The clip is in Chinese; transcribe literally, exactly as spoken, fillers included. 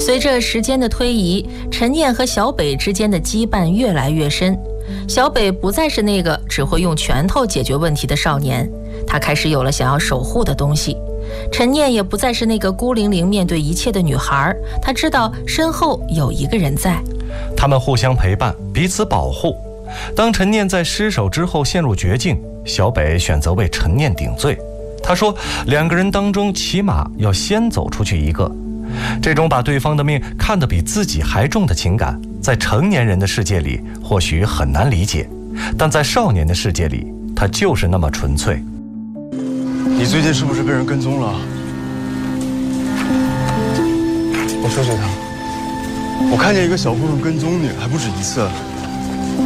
随着时间的推移，陈念和小北之间的羁绊越来越深。小北不再是那个只会用拳头解决问题的少年，他开始有了想要守护的东西。陈念也不再是那个孤零零面对一切的女孩，她知道身后有一个人在。 他们互相陪伴，彼此保护。当陈念在失手之后陷入绝境，小北选择为陈念顶罪。他说，两个人当中起码要先走出去一个。这种把对方的命看得比自己还重的情感，在成年人的世界里或许很难理解，但在少年的世界里，它就是那么纯粹。 你最近是不是被人跟踪了？我说雪堂，我看见一个小混混跟踪你，还不止一次。